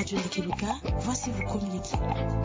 Radio Likiluka, voici vos communiqués.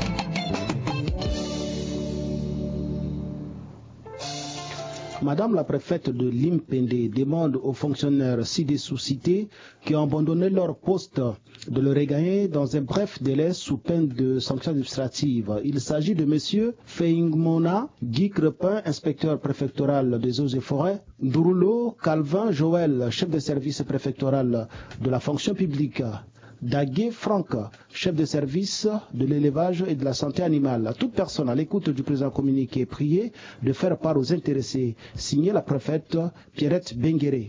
Madame la préfète de Limpende demande aux fonctionnaires ci-dessous cités qui ont abandonné leur poste de le regagner dans un bref délai sous peine de sanctions administratives. Il s'agit de M. Feingmona, Guy Crepin, inspecteur préfectoral des eaux et forêts, Ndouroulo Calvin Joël, chef de service préfectoral de la fonction publique, Dagué Franck, chef de service de l'élevage et de la santé animale. Toute personne à l'écoute du présent communiqué est priée de faire part aux intéressés. Signé la préfète Pierrette Benguéré.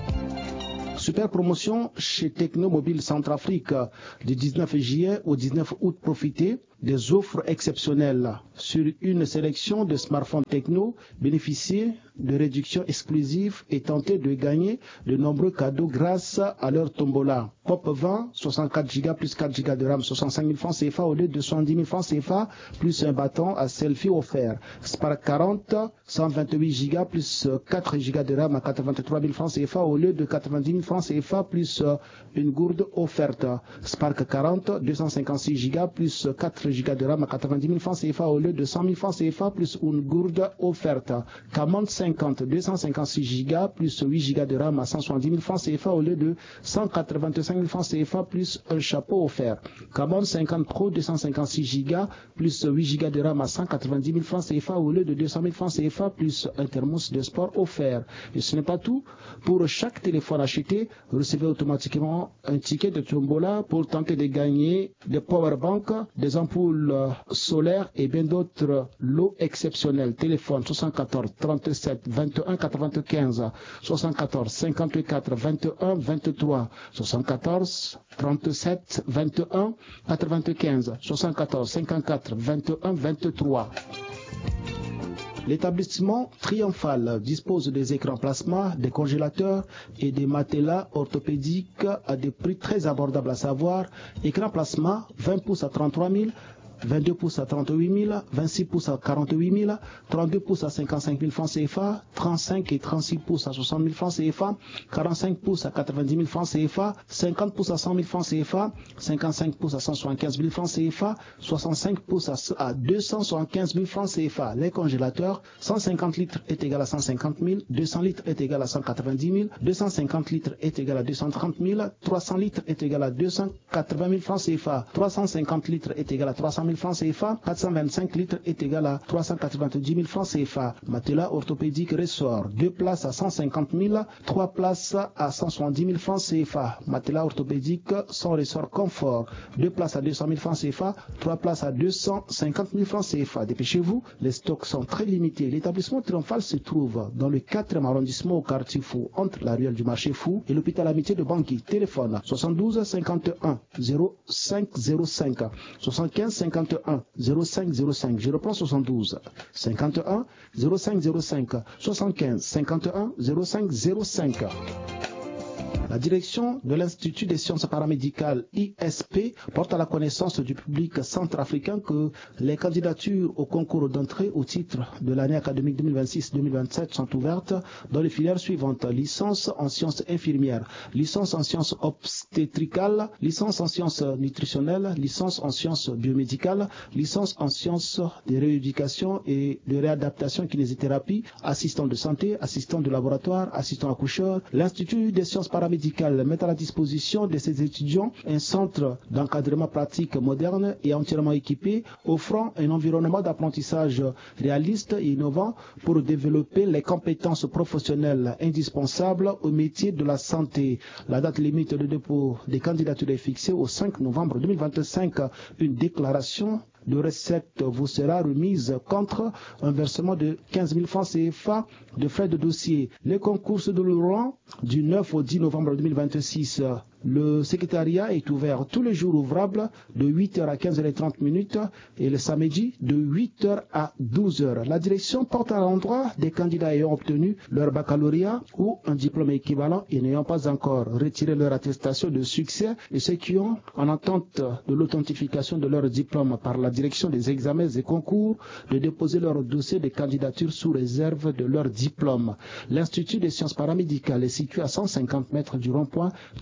Super promotion chez Technomobile Centrafrique du 19 juillet au 19 août. Profitez des offres exceptionnelles sur une sélection de smartphones techno, bénéficiez de réductions exclusives et tentez de gagner de nombreux cadeaux grâce à leur tombola. Pop 20, 64 Go plus 4 Go de RAM, 65 000 francs CFA au lieu de 70 000 francs CFA plus un bâton à selfie offert. Spark 40, 128 Go plus 4 Go de RAM à 83 000 francs CFA au lieu de 90 000 francs CFA plus une gourde offerte. Spark 40, 256 Go plus 4 Go de RAM à 90 000 francs CFA au lieu de 100 000 francs CFA plus une gourde offerte. Camon 50, 256 Go plus 8 Go de RAM à 170 000 francs CFA au lieu de 185 000 francs CFA plus un chapeau offert. Camon 50 Pro, 256 Go plus 8 Go de RAM à 190 000 francs CFA au lieu de 200 000 francs CFA plus un thermos de sport offert. Et ce n'est pas tout. Pour chaque téléphone acheté, recevez automatiquement un ticket de tombola pour tenter de gagner des powerbanks, des ampoules solaires et bien d'autres lots exceptionnels. Téléphone 74 37 21 95, 74 54 21 23, 74 37 21 95, 74 54 21 23. L'établissement Triomphal dispose des écrans plasma, des congélateurs et des matelas orthopédiques à des prix très abordables, à savoir écran plasma 20 pouces à 33 000, 22 pouces à 38 000, 26 pouces à 48 000, 32 pouces à 55 000 francs CFA, 35 et 36 pouces à 60 000 francs CFA, 45 pouces à 90 000 francs CFA, 50 pouces à 100 000 francs CFA, 55 pouces à 175 000 francs CFA, 65 pouces à 275 000 francs CFA. Les congélateurs, 150 litres est égal à 150 000, 200 litres est égal à 190 000, 250 litres est égal à 230 000, 300 litres est égal à 280 000 francs CFA, 350 litres est égal à 300 000 francs CFA, 425 litres est égal à 390 000 francs CFA. Matelas orthopédique ressort, 2 places à 150 000, 3 places à 170 000 francs CFA. Matelas orthopédique sans ressort confort, 2 places à 200 000 francs CFA, 3 places à 250 000 francs CFA. Dépêchez-vous, les stocks sont très limités. L'établissement Triomphal se trouve dans le 4e arrondissement au quartier Fou, entre la ruelle du marché Fou et l'hôpital Amitié de Bangui. Téléphone 72 51 05 05, 75 51 05 05. Je reprends 72 51 05 05, 75 51 05 05. La direction de l'Institut des sciences paramédicales ISP porte à la connaissance du public centrafricain que les candidatures au concours d'entrée au titre de l'année académique 2026-2027 sont ouvertes dans les filières suivantes: licence en sciences infirmières, licence en sciences obstétricales, licence en sciences nutritionnelles, licence en sciences biomédicales, licence en sciences de rééducation et de réadaptation kinésithérapie, assistant de santé, assistant de laboratoire, assistant accoucheur. L'Institut des sciences paramédicales met à la disposition de ses étudiants un centre d'encadrement pratique moderne et entièrement équipé, offrant un environnement d'apprentissage réaliste et innovant pour développer les compétences professionnelles indispensables au métier de la santé. La date limite de dépôt des candidatures est fixée au 5 novembre 2025. Une déclaration de recette vous sera remise contre un versement de 15 000 francs CFA de frais de dossier. Les concours se dérouleront du 9 au 10 novembre 2026. Le secrétariat est ouvert tous les jours ouvrables de 8h à 15h30 et le samedi de 8h à 12h. La direction porte à l'endroit des candidats ayant obtenu leur baccalauréat ou un diplôme équivalent et n'ayant pas encore retiré leur attestation de succès et ceux qui ont en attente de l'authentification de leur diplôme par la direction des examens et concours de déposer leur dossier de candidature sous réserve de leur diplôme. L'Institut des sciences paramédicales est situé à 150 mètres du rond-point du 8e arrondissement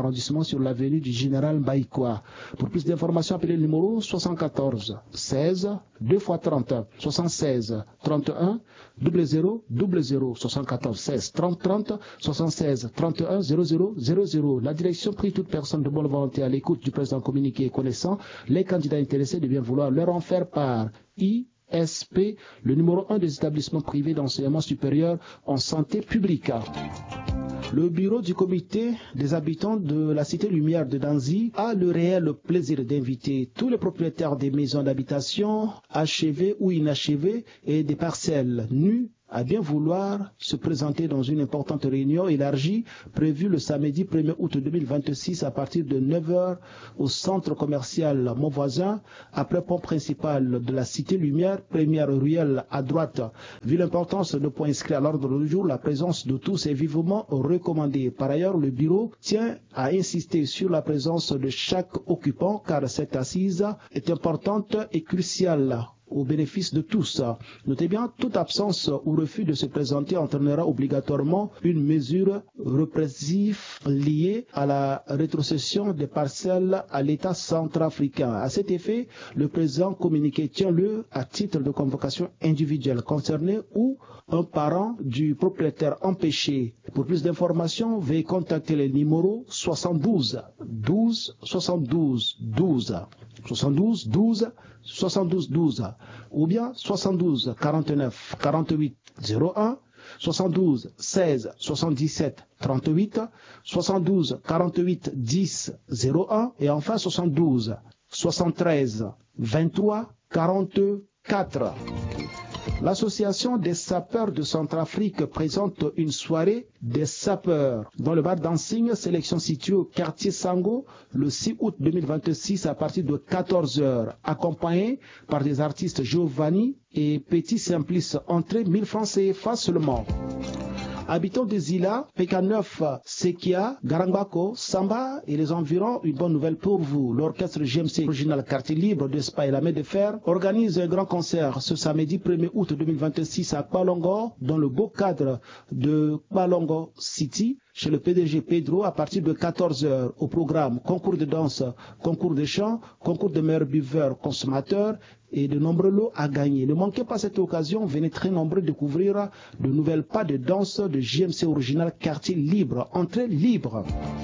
arrondissement sur l'avenue du Général Baïkoua. Pour plus d'informations, appelez le numéro 74 16 2 x 30 76 31 00 00 74 16 30 30 76 31 00 00. La direction prie toute personne de bonne volonté à l'écoute du président communiqué et connaissant les candidats intéressés de bien vouloir leur en faire part. ISP, le numéro 1 des établissements privés d'enseignement supérieur en santé publique. Le bureau du comité des habitants de la cité Lumière de Danzi a le réel plaisir d'inviter tous les propriétaires des maisons d'habitation, achevées ou inachevées, et des parcelles nues à bien vouloir se présenter dans une importante réunion élargie prévue le samedi 1er août 2026 à partir de 9h au centre commercial Montvoisin, après pont principal de la cité Lumière, première ruelle à droite. Vu l'importance de points inscrits à l'ordre du jour, la présence de tous est vivement recommandée. Par ailleurs, le bureau tient à insister sur la présence de chaque occupant car cette assise est importante et cruciale au bénéfice de tous. Notez bien, toute absence ou refus de se présenter entraînera obligatoirement une mesure répressive liée à la rétrocession des parcelles à l'État centrafricain. À cet effet, le présent communiqué tient lieu à titre de convocation individuelle concernée ou un parent du propriétaire empêché. Pour plus d'informations, veuillez contacter les numéros 72 12 72 12 72 12 72 12 ou bien 72 49 48 01 72 16 77 38 72 48 10 01 et enfin 72 73 23 44. L'association des sapeurs de Centrafrique présente une soirée des sapeurs dans le bar d'Ansigne, sélection située au quartier Sango, le 6 août 2026 à partir de 14h, accompagné par des artistes Giovanni et Petit Simplice, entrée 1000 francs CFA seulement. Habitants des îlas, PK9, Sekia, Garambako, Samba et les environs, une bonne nouvelle pour vous. L'orchestre GMC original Quartier Libre de Spa et la Main de Fer organise un grand concert ce samedi 1er août 2026 à Kwalongo, dans le beau cadre de Kwalongo City, chez le PDG Pedro, à partir de 14h. Au programme, concours de danse, concours de chant, concours de meilleurs buveurs consommateurs et de nombreux lots à gagner. Ne manquez pas cette occasion, venez très nombreux découvrir de nouvelles pas de danse de JMC original Quartier Libre, entrée libre.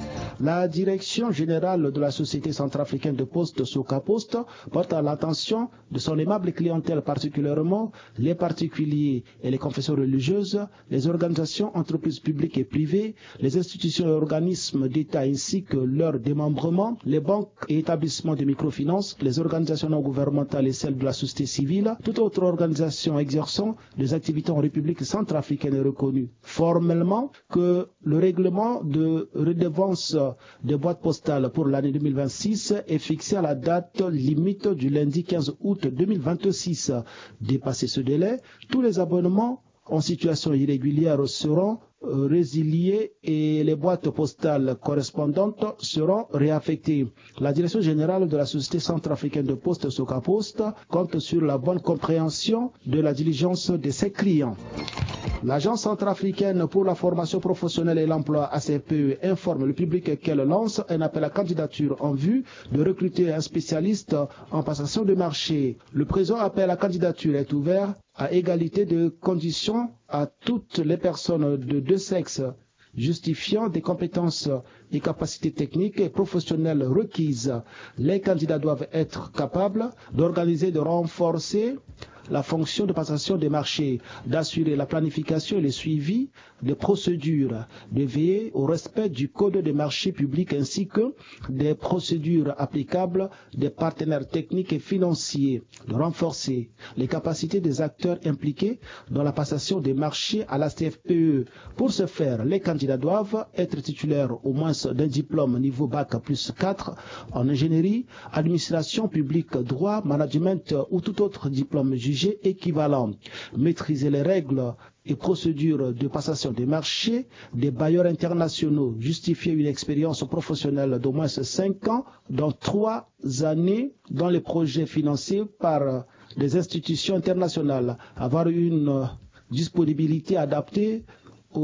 La direction générale de la Société centrafricaine de poste, Soka Poste, porte à l'attention de son aimable clientèle, particulièrement les particuliers et les confessions religieuses, les organisations, entreprises publiques et privées, les institutions et organismes d'État ainsi que leurs démembrements, les banques et établissements de microfinance, les organisations non gouvernementales et celles de la société civile, toute autre organisation exerçant des activités en République centrafricaine est reconnue formellement que le règlement de redevance des boîtes postales pour l'année 2026 est fixé à la date limite du lundi 15 août 2026. Dépassé ce délai, tous les abonnements en situation irrégulière seront résiliés et les boîtes postales correspondantes seront réaffectées. La direction générale de la Société centrafricaine de poste, Soka Poste, compte sur la bonne compréhension de la diligence de ses clients. L'Agence centrafricaine pour la formation professionnelle et l'emploi ACPE informe le public qu'elle lance un appel à candidature en vue de recruter un spécialiste en passation de marché. Le présent appel à candidature est ouvert à égalité de conditions à toutes les personnes de deux sexes justifiant des compétences et capacités techniques et professionnelles requises. Les candidats doivent être capables d'organiser et de renforcer la fonction de passation des marchés, d'assurer la planification et le suivi des procédures, de veiller au respect du code des marchés publics ainsi que des procédures applicables des partenaires techniques et financiers, de renforcer les capacités des acteurs impliqués dans la passation des marchés à la CFPE. Pour ce faire, les candidats doivent être titulaires au moins d'un diplôme niveau bac plus 4 en ingénierie, administration publique, droit, management ou tout autre diplôme jugé équivalent. Maîtriser les règles et procédures de passation des marchés des bailleurs internationaux, justifier une expérience professionnelle d'au moins 5 ans dans 3 années dans les projets financés par des institutions internationales, avoir une disponibilité adaptée aux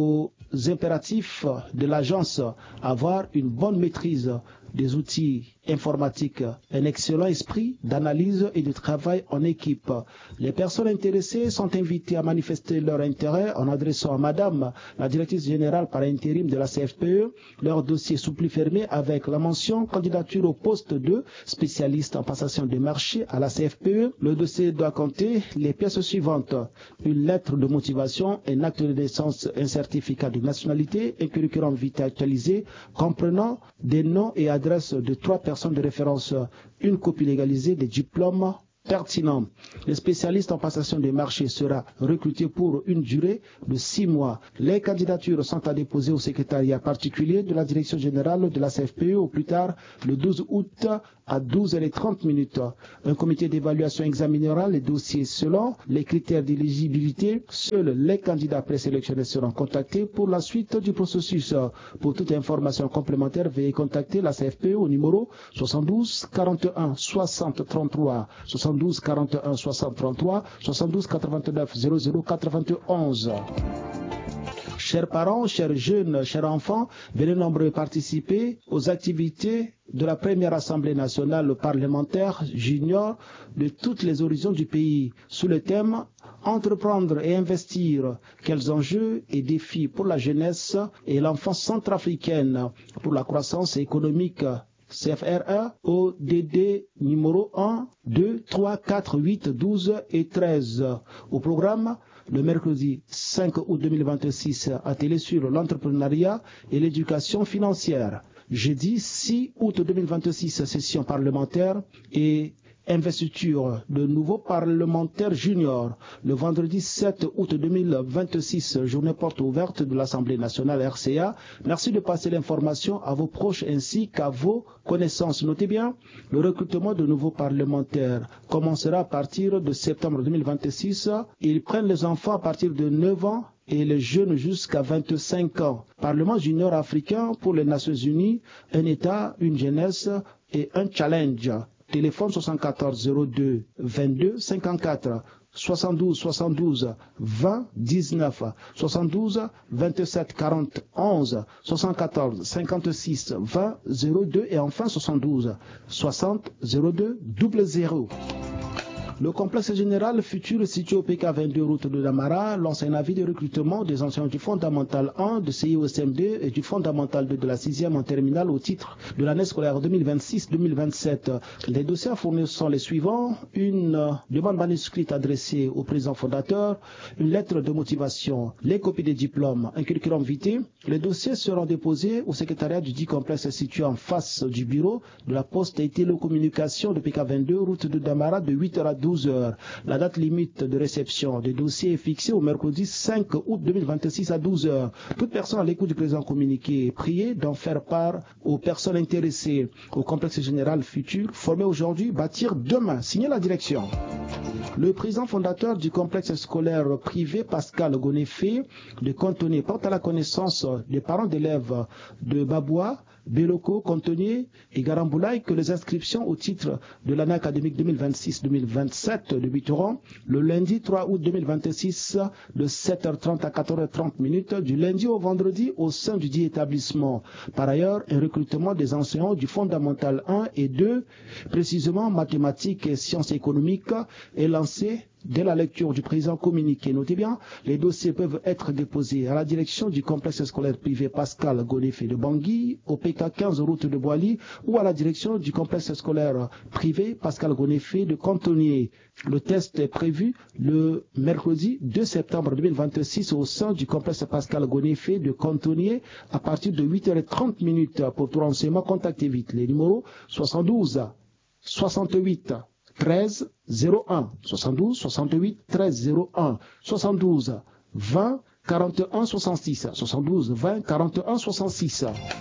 impératifs de l'agence, avoir une bonne maîtrise des outils informatiques, un excellent esprit d'analyse et de travail en équipe. Les personnes intéressées sont invitées à manifester leur intérêt en adressant à Madame la directrice générale par intérim de la CFPE leur dossier sous pli fermé avec la mention candidature au poste de spécialiste en passation de marché à la CFPE. Le dossier doit compter les pièces suivantes: une lettre de motivation, un acte de naissance, un certificat de nationalité, un curriculum vitae actualisé comprenant des noms et adresses de 3 personnes de référence, une copie légalisée des diplômes pertinents. Le spécialiste en passation des marchés sera recruté pour une durée de 6 mois. Les candidatures sont à déposer au secrétariat particulier de la direction générale de la CFPE au plus tard le 12 août à 12h30. Un comité d'évaluation examinera les dossiers selon les critères d'éligibilité. Seuls les candidats présélectionnés seront contactés pour la suite du processus. Pour toute information complémentaire, veuillez contacter la CFPE au numéro 72 41 60 33, 72 41 60 33, 72 89 00 91. Chers parents, chers jeunes, chers enfants, venez nombreux participer aux activités de la première Assemblée nationale parlementaire junior de toutes les horizons du pays, sous le thème « Entreprendre et investir, quels enjeux et défis pour la jeunesse et l'enfance centrafricaine pour la croissance économique ». CFRE ODD numéro 1, 2, 3, 4, 8, 12 et 13. Au programme, le mercredi 5 août 2026, atelier sur l'entrepreneuriat et l'éducation financière. Jeudi 6 août 2026, session parlementaire et investiture de nouveaux parlementaires juniors. Le vendredi 7 août 2026, journée porte ouverte de l'Assemblée nationale RCA. Merci de passer l'information à vos proches ainsi qu'à vos connaissances. Notez bien, le recrutement de nouveaux parlementaires commencera à partir de septembre 2026. Ils prennent les enfants à partir de 9 ans et les jeunes jusqu'à 25 ans. Parlement junior africain pour les Nations Unies, un État, une jeunesse et un challenge. Téléphone 74 02 22 54, 72 72 20 19, 72 27 40 11, 74 56 20 02 et enfin 72 60 02 00. Le complexe général futur situé au PK 22 route de Damara lance un avis de recrutement des enseignants du Fondamental 1 de CIOSM2 et du Fondamental 2 de la 6e en terminale au titre de l'année scolaire 2026-2027. Les dossiers à fournir sont les suivants: une demande manuscrite adressée au président fondateur, une lettre de motivation, les copies des diplômes, un curriculum vitae. Les dossiers seront déposés au secrétariat du dit complexe situé en face du bureau de la poste et télécommunications de PK 22 route de Damara de 8h à 12h. La date limite de réception des dossiers est fixée au mercredi 5 août 2026 à 12h. Toute personne à l'écoute du présent communiqué est priée d'en faire part aux personnes intéressées au complexe général futur, formé aujourd'hui, bâtir demain. Signé la direction. Le président fondateur du complexe scolaire privé Pascal Gonéfé de Contonier porte à la connaissance des parents d'élèves de Baboua, Beloko, Contonier et Garamboulaye que les inscriptions au titre de l'année académique 2026-2027 débuteront le lundi 3 août 2026 de 7h30 à 14h30 du lundi au vendredi au sein du dit établissement. Par ailleurs, un recrutement des enseignants du Fondamental 1 et 2, précisément mathématiques et sciences économiques, est lancé dès la lecture du présent communiqué. Notez bien, les dossiers peuvent être déposés à la direction du complexe scolaire privé Pascal Gonéfé de Bangui, au PK 15 route de Boili, ou à la direction du complexe scolaire privé Pascal Gonéfé de Contonier. Le test est prévu le mercredi 2 septembre 2026 au sein du complexe Pascal Gonéfé de Contonier à partir de 8h30. Pour tout renseignement, contactez vite les numéros 72 68 13 01, 72 68 13 01, 72 20 41 66, 72 20 41 66.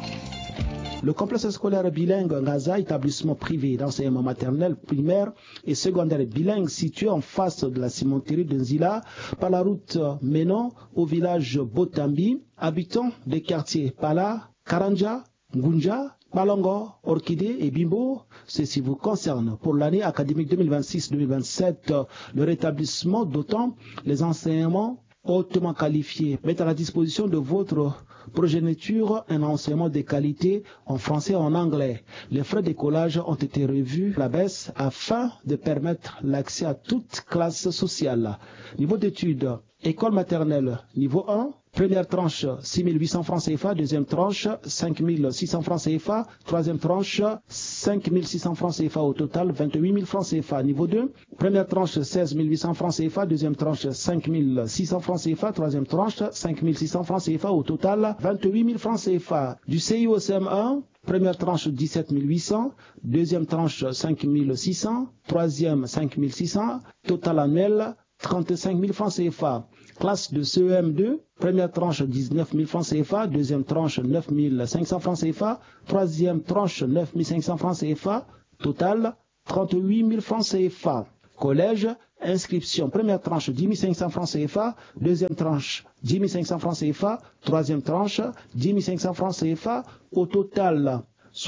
Le complexe scolaire bilingue Ngaza, établissement privé d'enseignement maternel, primaire et secondaire bilingue situé en face de la cimenterie de Nzila par la route menant au village Botambi, habitants des quartiers Pala, Karanja, Ngunja, Balongo, Orchidée et Bimbo, ceci vous concerne. Pour l'année académique 2026-2027, le rétablissement dotant les enseignements hautement qualifiés mettent à la disposition de votre progéniture un enseignement de qualité en français et en anglais. Les frais d'écolage ont été revus à la baisse afin de permettre l'accès à toute classe sociale. Niveau d'études, école maternelle, niveau 1, première tranche 6 800 francs CFA, deuxième tranche 5 600 francs CFA, troisième tranche 5 600 francs CFA, au total 28 000 francs CFA. Niveau 2, première tranche 16 800 francs CFA, deuxième tranche 5 600 francs CFA, troisième tranche 5 600 francs CFA, au total 28 000 francs CFA. Du CIOCM 1, première tranche 17 800, deuxième tranche 5 600, troisième 5 600, total annuel 35 000 francs CFA. Classe de CEM2, première tranche 19 000 francs CFA, deuxième tranche 9 500 francs CFA, troisième tranche 9 500 francs CFA, total 38 000 francs CFA. Collège, inscription, première tranche 10 500 francs CFA, deuxième tranche 10 500 francs CFA, troisième tranche 10 500 francs CFA, au total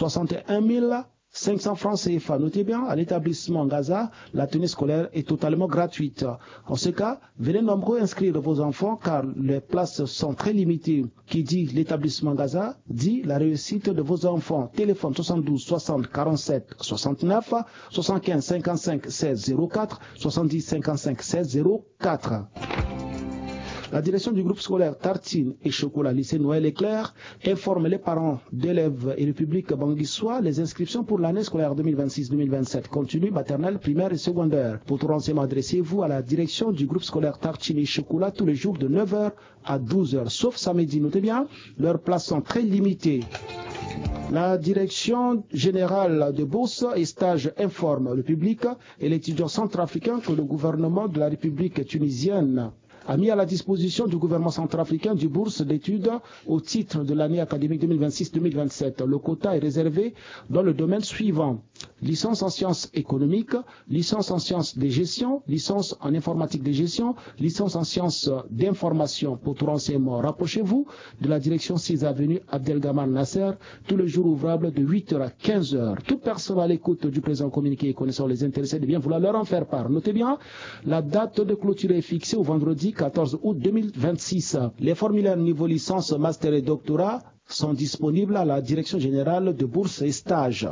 61 500 francs CFA. Notez bien, à l'établissement Gaza, la tenue scolaire est totalement gratuite. En ce cas, venez nombreux inscrire vos enfants car les places sont très limitées. Qui dit l'établissement Gaza, dit la réussite de vos enfants. Téléphone 72 60 47 69, 75 55 16 04, 70 55 16 04. La direction du groupe scolaire Tartine et Chocolat lycée Noël Éclair informe les parents d'élèves et le public banguissois les inscriptions pour l'année scolaire 2026-2027 continue, maternelle, primaire et secondaire. Pour tout renseignement, adressez-vous à la direction du groupe scolaire Tartine et Chocolat tous les jours de 9h à 12h, sauf samedi. Notez bien, leurs places sont très limitées. La direction générale de bourse et stages informe le public et l'étudiant centrafricain que le gouvernement de la République tunisienne a mis à la disposition du gouvernement centrafricain du bourse d'études au titre de l'année académique 2026-2027. Le quota est réservé dans le domaine suivant: licence en sciences économiques, licence en sciences de gestion, licence en informatique de gestion, licence en sciences d'information. Pour tout renseignement, rapprochez-vous de la direction 6 avenue Abdelgamal Nasser, tous les jours ouvrables de 8h à 15h. Toute personne à l'écoute du présent communiqué et connaissant les intéressés de bien vouloir leur en faire part. Notez bien, la date de clôture est fixée au vendredi 14 août 2026. Les formulaires niveau licence, master et doctorat sont disponibles à la direction générale de bourse et stages.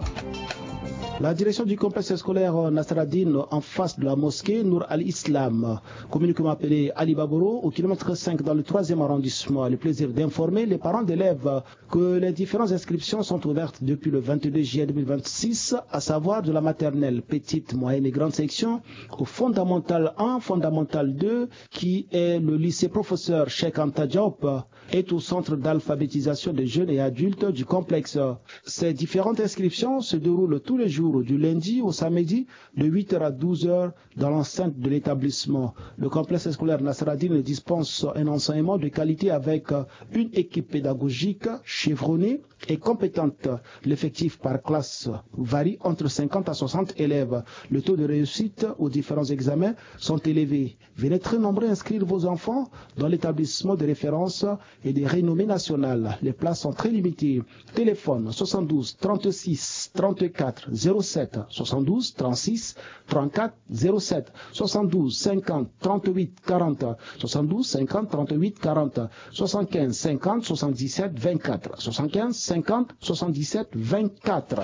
La direction du complexe scolaire Nasraddin en face de la mosquée Nour al-Islam, communément appelé Ali Baboro, au kilomètre 5 dans le 3e arrondissement, a le plaisir d'informer les parents d'élèves que les différentes inscriptions sont ouvertes depuis le 22 juillet 2026, à savoir de la maternelle, petite, moyenne et grande section, au fondamental 1, fondamental 2, qui est le lycée professeur Cheikh Anta Diop, est au centre d'alphabétisation des jeunes et adultes du complexe. Ces différentes inscriptions se déroulent tous les jours du lundi au samedi de 8h à 12h dans l'enceinte de l'établissement. Le complexe scolaire Nasraddin dispense un enseignement de qualité avec une équipe pédagogique chevronnée et compétente. L'effectif par classe varie entre 50 à 60 élèves. Le taux de réussite aux différents examens sont élevés. Venez très nombreux inscrire vos enfants dans l'établissement de référence et des renommées nationales. Les places sont très limitées. Téléphone 72 36 34 07, 72 36 34 07, 72 50 38 40, 72 50 38 40, 75 50 77 24, 75 50 77 24.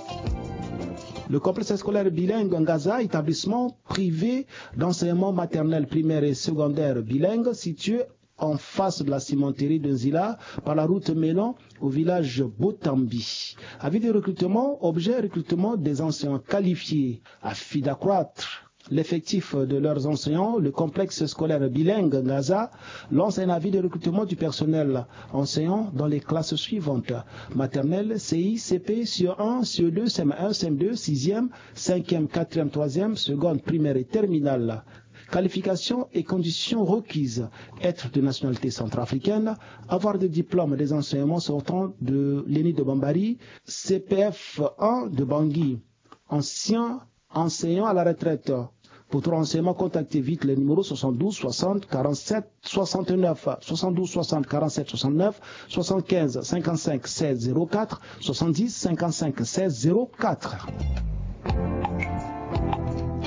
Le complexe scolaire bilingue en Gaza, établissement privé d'enseignement maternel, primaire et secondaire bilingue, situé en face de la cimenterie de Nzila, par la route menant au village Botambi. Avis de recrutement, objet recrutement des enseignants qualifiés, afin d'accroître l'effectif de leurs enseignants. Le complexe scolaire bilingue Gaza lance un avis de recrutement du personnel enseignant dans les classes suivantes: maternelle, CI, CP, CE1, CE2, CM1, CM2, 6e, 5e, 4e, 3e, seconde, primaire et terminale. Qualifications et conditions requises: être de nationalité centrafricaine, avoir des diplômes des enseignements sortant de l'ENI de Bambari, CPF 1 de Bangui, ancien enseignant à la retraite. Pour tout renseignement, contactez vite le numéro 72 60 47 69, 72 60 47 69, 75 55 16 04, 70 55 16 04.